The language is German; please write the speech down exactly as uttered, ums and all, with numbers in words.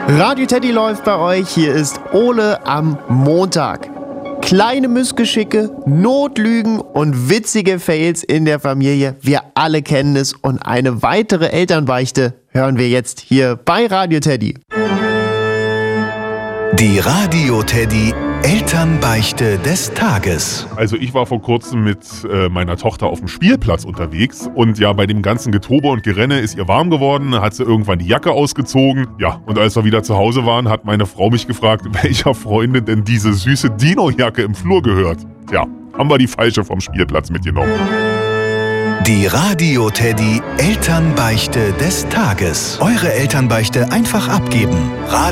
Radio Teddy läuft bei euch. Hier ist Ole am Montag. Kleine Missgeschicke, Notlügen und witzige Fails in der Familie. Wir alle kennen es und eine weitere Elternbeichte hören wir jetzt hier bei Radio Teddy. Die Radio Teddy Elternbeichte des Tages. Also ich war vor kurzem mit äh, meiner Tochter auf dem Spielplatz unterwegs und ja, bei dem ganzen Getobe und Gerenne ist ihr warm geworden, hat sie irgendwann die Jacke ausgezogen. Ja, und als wir wieder zu Hause waren, hat meine Frau mich gefragt, welcher Freundin denn diese süße Dino-Jacke im Flur gehört. Tja, haben wir die falsche vom Spielplatz mitgenommen. Die Radio Teddy Elternbeichte des Tages. Eure Elternbeichte einfach abgeben. Radio